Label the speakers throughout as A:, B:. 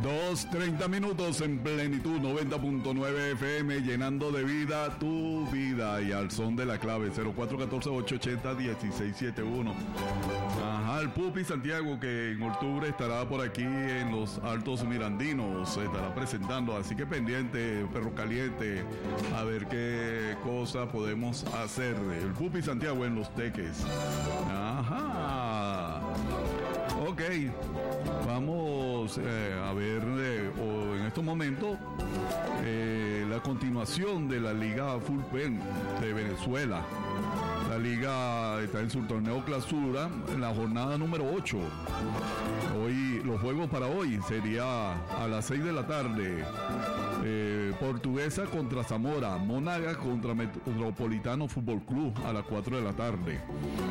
A: 2:30 en plenitud, 90.9 FM, llenando de vida tu vida y al son de la clave 0414-880-1671. Ajá, el Pupi Santiago, que en octubre estará por aquí en los Altos Mirandinos, se estará presentando, así que pendiente, perro caliente, a ver qué cosa podemos hacer. El Pupi Santiago en Los Teques. Ajá. Ok, vamos a ver en estos momentos la continuación de la Liga Full Pen de Venezuela. La liga está en su torneo clausura en la jornada número 8. Hoy, los juegos para hoy sería a las 6 de la tarde. Portuguesa contra Zamora, Monagas contra Metropolitano Fútbol Club a las 4 de la tarde.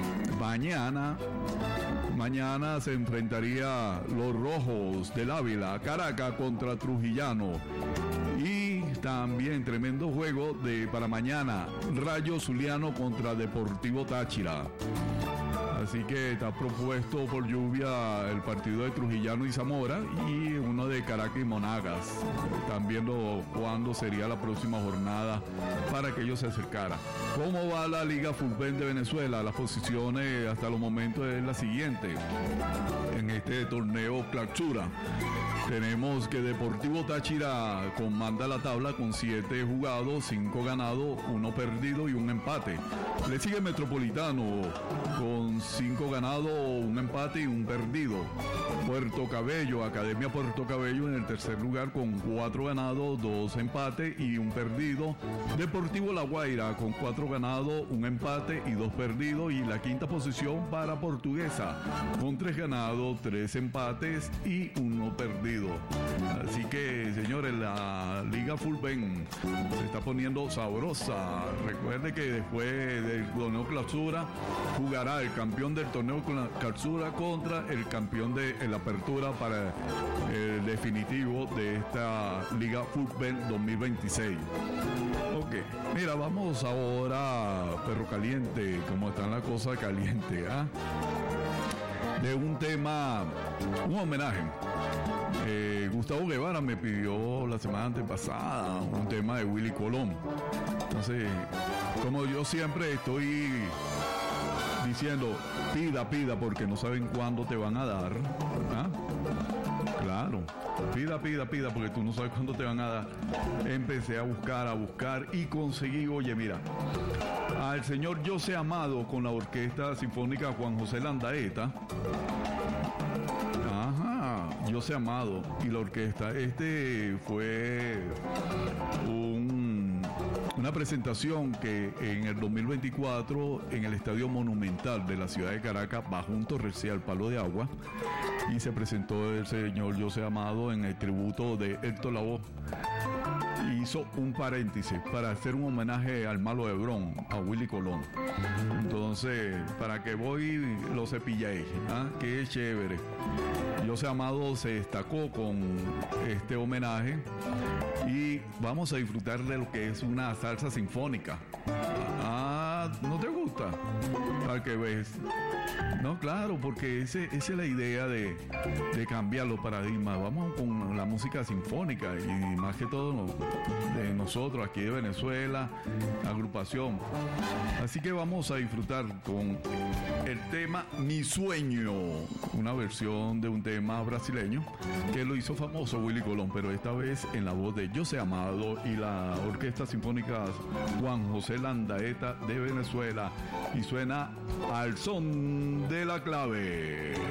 A: Mañana se enfrentaría los Rojos del Ávila, Caracas contra Trujillano. Y también tremendo juego para mañana, Rayo Zuliano contra Deportivo Táchira. Así que está propuesto por lluvia el partido de Trujillano y Zamora y uno de Caracas y Monagas. Están viendo cuándo sería la próxima jornada para que ellos se acercaran. ¿Cómo va la Liga Fulpen de Venezuela? Las posiciones hasta los momentos es la siguiente. En este torneo clausura tenemos que Deportivo Táchira comanda la tabla con 7 jugados, 5 ganados, 1 perdido y 1 empate. Le sigue Metropolitano con 5 ganados, 1 empate y 1 perdido. Puerto Cabello, Academia Puerto Cabello en el tercer lugar con 4 ganados, 2 empates y 1 perdido. Deportivo La Guaira con 4 ganados, 1 empate y 2 perdidos. Y la quinta posición para Portuguesa con 3 ganados, 3 empates y 1 perdido. Así que, señores, la Liga Fulpen se está poniendo sabrosa. Recuerde que después del torneo clausura jugará el campeón del torneo clausura contra el campeón de la apertura para el definitivo de esta Liga Fulpen 2026. Ok, mira, vamos ahora, perro caliente, como están las cosas calientes, de un tema, un homenaje. Gustavo Guevara me pidió la semana antepasada un tema de Willy Colón. Entonces, como yo siempre estoy diciendo, pida, porque no saben cuándo te van a dar. Claro, pida, porque tú no sabes cuándo te van a dar. Empecé a buscar y conseguí, oye, mira, al señor José Amado con la Orquesta Sinfónica Juan José Landaeta. José Amado y la orquesta. Este fue una presentación que en el 2024 en el Estadio Monumental de la ciudad de Caracas, bajo un torrencial palo de agua, y se presentó el señor José Amado en el tributo de Héctor Lavoe. Hizo un paréntesis para hacer un homenaje al malo de Bron, a Willy Colón. Entonces, para que lo cepilléis, que es chévere. José Amado se destacó con este homenaje y vamos a disfrutar de lo que es una salsa sinfónica. ¿No te gusta? Para que ves. No, claro, porque esa es la idea de cambiar los paradigmas. Vamos con la música sinfónica y más que todo de nosotros aquí de Venezuela, agrupación. Así que vamos a disfrutar con el tema Mi Sueño, una versión de un tema brasileño que lo hizo famoso Willy Colón, pero esta vez en la voz de José Amado y la Orquesta Sinfónica Juan José Landaeta de Venezuela, y suena Al Son de la Clave.